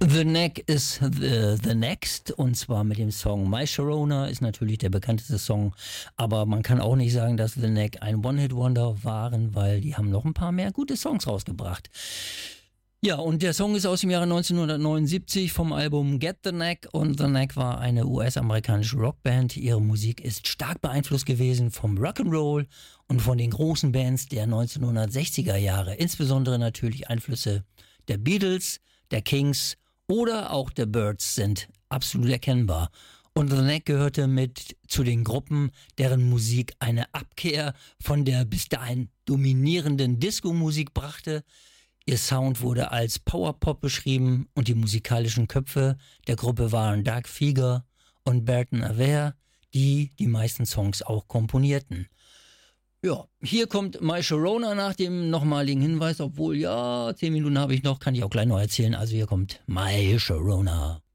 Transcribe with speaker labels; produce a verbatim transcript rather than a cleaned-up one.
Speaker 1: The Knack is the, the Next, und zwar mit dem Song My Sharona, ist natürlich der bekannteste Song, aber man kann auch nicht sagen, dass The Knack ein One-Hit-Wonder waren, weil die haben noch ein paar mehr gute Songs rausgebracht. Ja, und der Song ist aus dem Jahre neunzehnhundertneunundsiebzig vom Album Get the Knack, und The Knack war eine U S-amerikanische Rockband. Ihre Musik ist stark beeinflusst gewesen vom Rock'n'Roll und von den großen Bands der neunzehnhundertsechziger Jahre, insbesondere natürlich Einflüsse der Beatles, der Kings oder auch der Byrds sind absolut erkennbar. Und The Knack gehörte mit zu den Gruppen, deren Musik eine Abkehr von der bis dahin dominierenden Disco-Musik brachte. Ihr Sound wurde als Powerpop beschrieben und die musikalischen Köpfe der Gruppe waren Doug Fieger und Burton Avere, die die meisten Songs auch komponierten. Ja, hier kommt My Sharona nach dem nochmaligen Hinweis, obwohl, ja, zehn Minuten habe ich noch, kann ich auch gleich noch erzählen. Also hier kommt My Sharona.